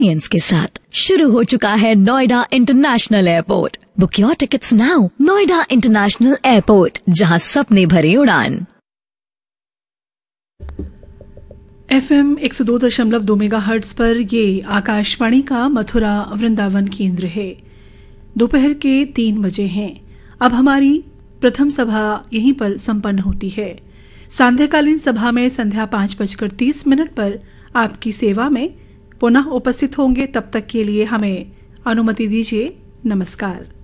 Convenience के साथ शुरू हो चुका है Noida international airport. Book your tickets now. Noida international airport, जहां सपने भरे उड़ान। FM 102.2 मेगाहर्ट्ज पर ये आकाशवाणी का मथुरा वृंदावन केंद्र है। दोपहर के 3 बजे हैं। अब हमारी प्रथम सभा यहीं पर संपन्न होती है। सांध्याकालीन सभा में संध्या 5:30 पर आपकी सेवा में पुनः उपस्थित होंगे। तब तक के लिए हमें अनुमति दीजिए। नमस्कार।